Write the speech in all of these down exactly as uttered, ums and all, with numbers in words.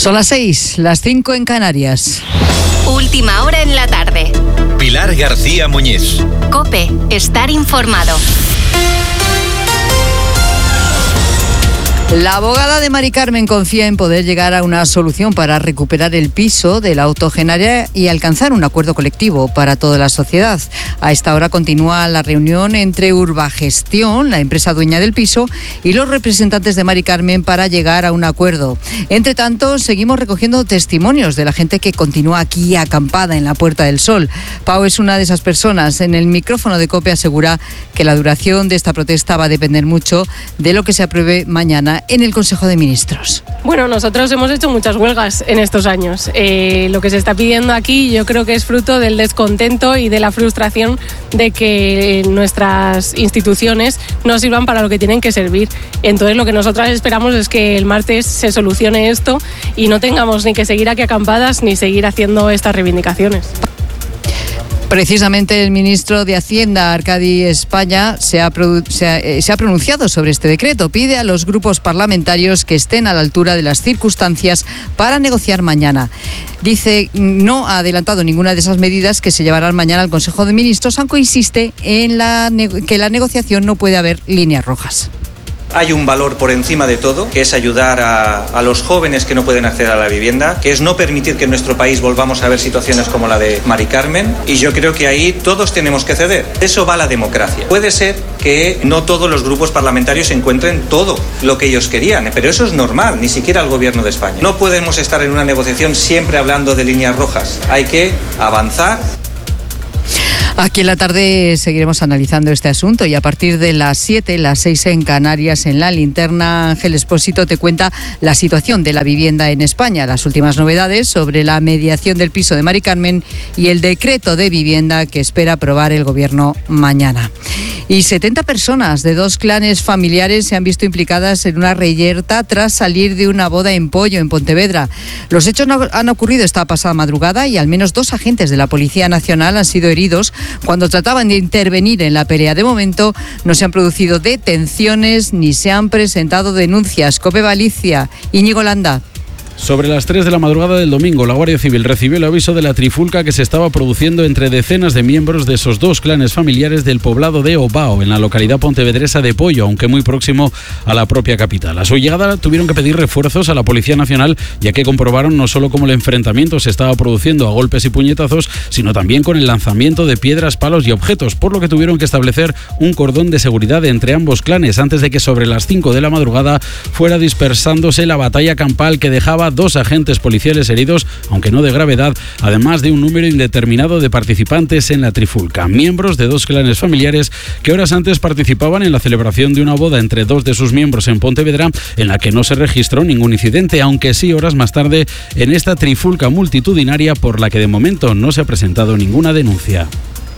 Son las seis, las cinco en Canarias. Última hora en la tarde. Pilar García Muñiz. COPE, estar informado. La abogada de Mari Carmen confía en poder llegar a una solución para recuperar el piso de la octogenaria y alcanzar un acuerdo colectivo para toda la sociedad. A esta hora continúa la reunión entre Urbagestión, la empresa dueña del piso, y los representantes de Mari Carmen para llegar a un acuerdo. Entre tanto, seguimos recogiendo testimonios de la gente que continúa aquí acampada en la Puerta del Sol. Pau es una de esas personas. En el micrófono de COPE asegura que la duración de esta protesta va a depender mucho de lo que se apruebe mañana en el Consejo de Ministros. Bueno, nosotros hemos hecho muchas huelgas en estos años. Eh, lo que se está pidiendo aquí yo creo que es fruto del descontento y de la frustración de que nuestras instituciones no sirvan para lo que tienen que servir. Entonces lo que nosotras esperamos es que el martes se solucione esto y no tengamos ni que seguir aquí acampadas ni seguir haciendo estas reivindicaciones. Precisamente el ministro de Hacienda, Arcadi España, se ha, se, ha, eh, se ha pronunciado sobre este decreto. Pide a los grupos parlamentarios que estén a la altura de las circunstancias para negociar mañana. Dice, no ha adelantado ninguna de esas medidas que se llevarán mañana al Consejo de Ministros, aunque insiste en la, que la negociación no puede haber líneas rojas. Hay un valor por encima de todo, que es ayudar a, a los jóvenes que no pueden acceder a la vivienda, que es no permitir que en nuestro país volvamos a ver situaciones como la de Mari Carmen, y yo creo que ahí todos tenemos que ceder. Eso va la democracia. Puede ser que no todos los grupos parlamentarios encuentren todo lo que ellos querían, pero eso es normal, ni siquiera el Gobierno de España. No podemos estar en una negociación siempre hablando de líneas rojas. Hay que avanzar. Aquí en la tarde seguiremos analizando este asunto y a partir de las siete, las seis en Canarias, en La Linterna, Ángel Expósito te cuenta la situación de la vivienda en España, las últimas novedades sobre la mediación del piso de Mari Carmen y el decreto de vivienda que espera aprobar el Gobierno mañana. Y setenta personas de dos clanes familiares se han visto implicadas en una reyerta tras salir de una boda en Pollo, en Pontevedra. Los hechos no han ocurrido esta pasada madrugada y al menos dos agentes de la Policía Nacional han sido heridos cuando trataban de intervenir en la pelea. De momento no se han producido detenciones ni se han presentado denuncias. COPE Galicia, Íñigo Landa. Sobre las tres de la madrugada del domingo, la Guardia Civil recibió el aviso de la trifulca que se estaba produciendo entre decenas de miembros de esos dos clanes familiares del poblado de Obao, en la localidad pontevedresa de Pollo, aunque muy próximo a la propia capital. A su llegada tuvieron que pedir refuerzos a la Policía Nacional, ya que comprobaron no solo cómo el enfrentamiento se estaba produciendo a golpes y puñetazos, sino también con el lanzamiento de piedras, palos y objetos, por lo que tuvieron que establecer un cordón de seguridad entre ambos clanes antes de que sobre las cinco de la madrugada fuera dispersándose la batalla campal que dejaba dos agentes policiales heridos, aunque no de gravedad, además de un número indeterminado de participantes en la trifulca, miembros de dos clanes familiares que horas antes participaban en la celebración de una boda entre dos de sus miembros en Pontevedra, en la que no se registró ningún incidente, aunque sí horas más tarde en esta trifulca multitudinaria por la que de momento no se ha presentado ninguna denuncia.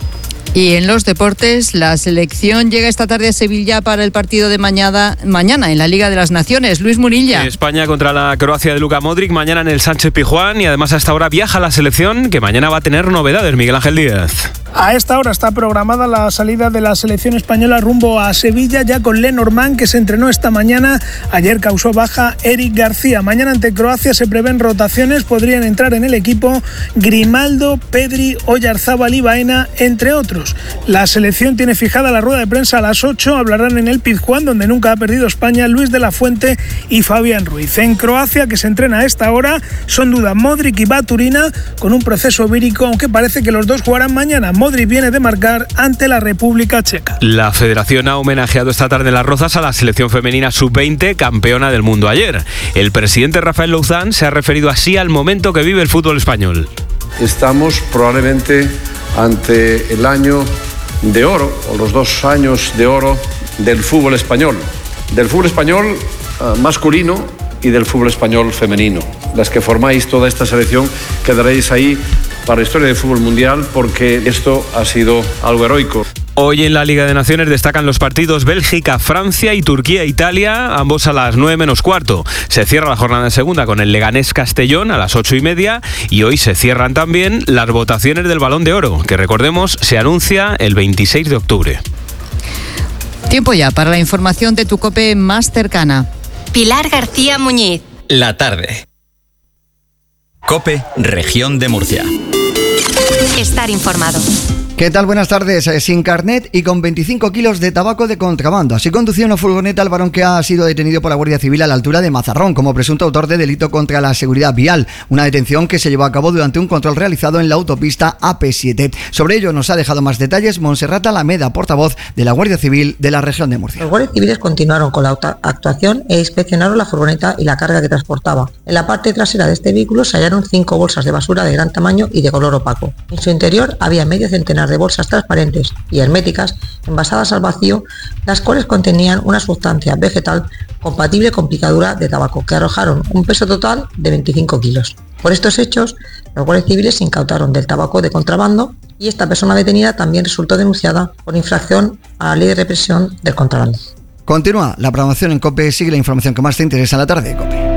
Y en los deportes, la selección llega esta tarde a Sevilla para el partido de mañana, mañana en la Liga de las Naciones. Luis Murilla. España contra la Croacia de Luka Modric mañana en el Sánchez Pizjuán, y además a esta hora viaja la selección, que mañana va a tener novedades. Miguel Ángel Díaz. A esta hora está programada la salida de la selección española rumbo a Sevilla, ya con Lenormand, que se entrenó esta mañana. Ayer causó baja Eric García. Mañana ante Croacia se prevén rotaciones. Podrían entrar en el equipo Grimaldo, Pedri, Oyarzábal y Baena, entre otros. La selección tiene fijada la rueda de prensa a las ocho. Hablarán en el Pizjuán, donde nunca ha perdido España, Luis de la Fuente y Fabián Ruiz. En Croacia, que se entrena a esta hora, son duda Modric y Baturina, con un proceso vírico, aunque parece que los dos jugarán mañana. Modric viene de marcar ante la República Checa. La federación ha homenajeado esta tarde en Las Rozas a la selección femenina sub veinte, campeona del mundo ayer. El presidente Rafael Louzán se ha referido así al momento que vive el fútbol español. Estamos probablemente ante el año de oro, o los dos años de oro del fútbol español. Del fútbol español uh, masculino y del fútbol español femenino. Las que formáis toda esta selección quedaréis ahí para la historia del fútbol mundial, porque esto ha sido algo heroico. Hoy en la Liga de Naciones destacan los partidos Bélgica-Francia y Turquía-Italia, ambos a las nueve menos cuarto. Se cierra la jornada de segunda con el Leganés-Castellón a las ocho y media, y hoy se cierran también las votaciones del Balón de Oro, que recordemos se anuncia el veintiséis de octubre. Tiempo ya para la información de tu COPE más cercana. Pilar García Muñiz. La tarde. COPE, Región de Murcia. Estar informado. ¿Qué tal? Buenas tardes. Sin carnet y con veinticinco kilos de tabaco de contrabando. Así conducía una furgoneta el varón que ha sido detenido por la Guardia Civil a la altura de Mazarrón como presunto autor de delito contra la seguridad vial. Una detención que se llevó a cabo durante un control realizado en la autopista A P siete. Sobre ello nos ha dejado más detalles Montserrat Alameda, portavoz de la Guardia Civil de la Región de Murcia. Los guardias civiles continuaron con la actuación e inspeccionaron la furgoneta y la carga que transportaba. En la parte trasera de este vehículo se hallaron cinco bolsas de basura de gran tamaño y de color opaco. En su interior había medio centenar de bolsas transparentes y herméticas envasadas al vacío, las cuales contenían una sustancia vegetal compatible con picadura de tabaco, que arrojaron un peso total de veinticinco kilos. Por estos hechos, los guardias civiles se incautaron del tabaco de contrabando y esta persona detenida también resultó denunciada por infracción a la Ley de Represión del Contrabando. Continúa la programación en COPE, sigue la información que más te interesa en la tarde de COPE.